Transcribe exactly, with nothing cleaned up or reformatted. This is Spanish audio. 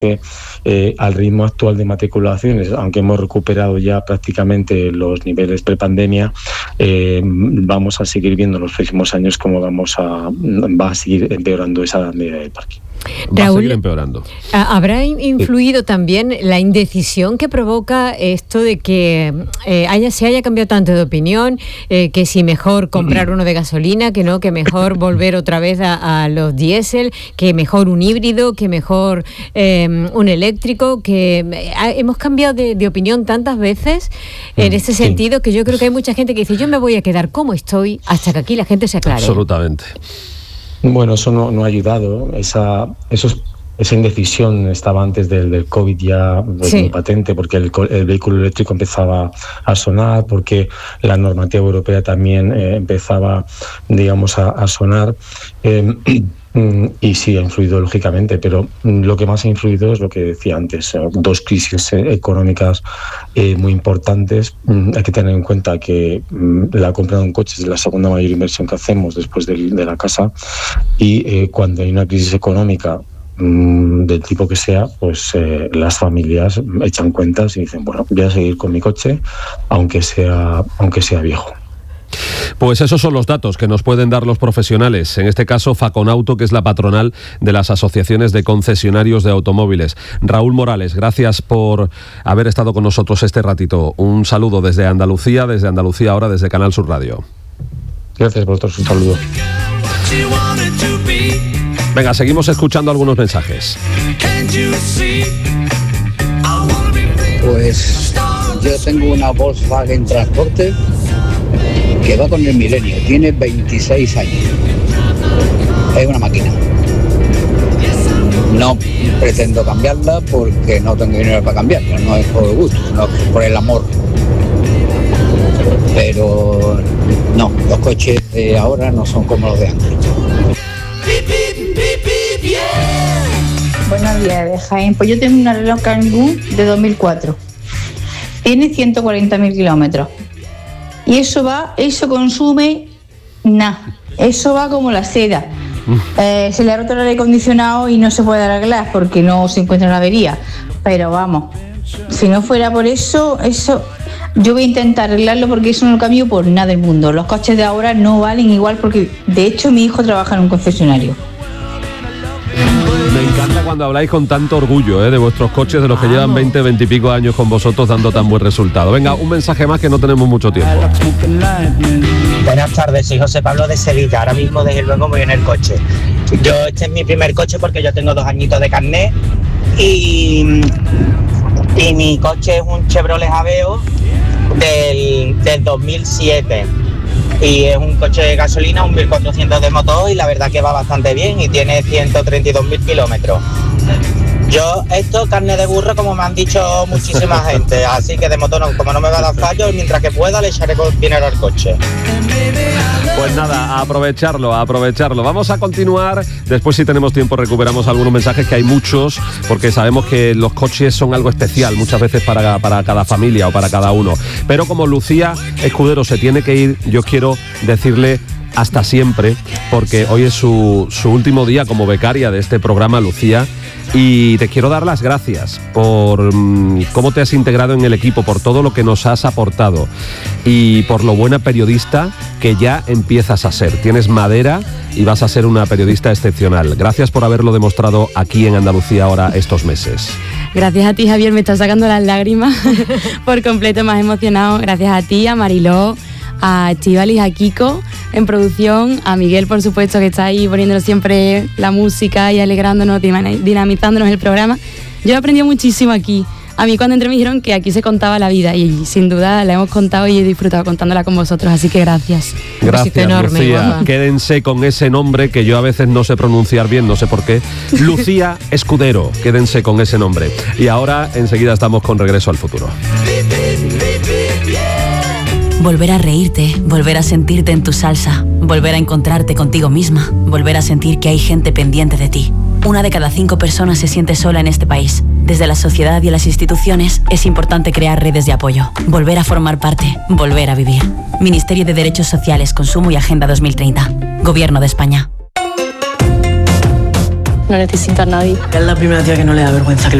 Eh, al ritmo actual de matriculaciones, aunque hemos recuperado ya prácticamente los niveles prepandemia, eh, vamos a seguir viendo en los próximos años cómo vamos a va a seguir empeorando esa medida del parque. Va Raúl, a seguir empeorando. ¿Habrá influido sí. también la indecisión que provoca esto de que eh, haya, se haya cambiado tanto de opinión, eh, que si mejor comprar uno de gasolina, que no, que mejor volver otra vez a, a los diésel, que mejor un híbrido, que mejor eh, un eléctrico, que eh, hemos cambiado de, de opinión tantas veces en ese sí. sentido que yo creo que hay mucha gente que dice yo me voy a quedar como estoy hasta que aquí la gente se aclare? Absolutamente. Bueno, eso no, no ha ayudado. Esa, esos, esa indecisión estaba antes del, del COVID ya pues, sí. muy patente, porque el, el vehículo eléctrico empezaba a sonar, porque la normativa europea también eh, empezaba, digamos, a, a sonar. Eh, Y sí, ha influido lógicamente, pero lo que más ha influido es lo que decía antes, dos crisis económicas eh, muy importantes. Hay que tener en cuenta que la compra de un coche es la segunda mayor inversión que hacemos después de, de la casa, y eh, cuando hay una crisis económica mmm, del tipo que sea, pues eh, las familias echan cuentas y dicen, bueno, voy a seguir con mi coche, aunque sea, aunque sea viejo. Pues esos son los datos que nos pueden dar los profesionales, en este caso Faconauto, que es la patronal de las asociaciones de concesionarios de automóviles. Raúl Morales, gracias por haber estado con nosotros este ratito. Un saludo desde Andalucía, desde Andalucía ahora, desde Canal Sur Radio. Gracias por vosotros, un saludo. Venga, seguimos escuchando algunos mensajes. Pues yo tengo una Volkswagen Transporte que va con el Milenio, tiene veintiséis años, es una máquina. No pretendo cambiarla porque no tengo dinero para cambiarla, no es por gusto, no es por el amor. Pero no, los coches de ahora no son como los de antes. Buenos días, de Jaén. Pues yo tengo una Renault Kangoo de dos mil cuatro. Tiene ciento cuarenta mil kilómetros. Y eso va, eso consume nada. Eso va como la seda. Eh, se le ha roto el aire acondicionado y no se puede arreglar porque no se encuentra la avería. Pero vamos, si no fuera por eso, eso yo voy a intentar arreglarlo porque eso no lo cambio por nada del mundo. Los coches de ahora no valen igual porque, de hecho, mi hijo trabaja en un concesionario. Me encanta cuando habláis con tanto orgullo ¿eh? de vuestros coches, de los que Vamos. llevan veinte, veinte y pico años con vosotros dando tan buen resultado. Venga, un mensaje más que no tenemos mucho tiempo. Buenas tardes, soy José Pablo de Sevilla. Ahora mismo, desde luego, voy en el coche. Yo, este es mi primer coche porque yo tengo dos añitos de carnet y, y mi coche es un Chevrolet Aveo del, del dos mil siete. Y es un coche de gasolina, un mil cuatrocientos de motor, y la verdad que va bastante bien y tiene ciento treinta y dos mil kilómetros. Yo, esto, carne de burro, como me han dicho muchísima gente, así que de motor, no, como no me va a dar fallo, mientras que pueda le echaré dinero al coche. Pues nada, a aprovecharlo, a aprovecharlo. Vamos a continuar, después si tenemos tiempo recuperamos algunos mensajes, que hay muchos, porque sabemos que los coches son algo especial muchas veces para, para cada familia o para cada uno. Pero como Lucía Escudero se tiene que ir, yo quiero decirle hasta siempre, porque hoy es su, su último día como becaria de este programa, Lucía, y te quiero dar las gracias por mmm, cómo te has integrado en el equipo, por todo lo que nos has aportado y por lo buena periodista que ya empiezas a ser. Tienes madera y vas a ser una periodista excepcional. Gracias por haberlo demostrado aquí en Andalucía ahora estos meses. Gracias a ti, Javier, me estás sacando las lágrimas por completo, más emocionado. Gracias a ti, a Mariló, a Estíbaliz, a Kiko en producción, a Miguel, por supuesto, que está ahí poniéndonos siempre la música y alegrándonos, dinamizándonos el programa. Yo he aprendido muchísimo aquí. A mí cuando entré me dijeron que aquí se contaba la vida y sin duda la hemos contado y he disfrutado contándola con vosotros, así que gracias. Gracias, enorme, Lucía. Mamá. Quédense con ese nombre que yo a veces no sé pronunciar bien, no sé por qué. Lucía Escudero, quédense con ese nombre. Y ahora enseguida estamos con Regreso al Futuro. Volver a reírte, volver a sentirte en tu salsa, volver a encontrarte contigo misma, volver a sentir que hay gente pendiente de ti. Una de cada cinco personas se siente sola en este país. Desde la sociedad y las instituciones es importante crear redes de apoyo, volver a formar parte, volver a vivir. Ministerio de Derechos Sociales, Consumo y Agenda dos mil treinta. Gobierno de España. no necesita a nadie. Es la primera tía que no le da vergüenza que le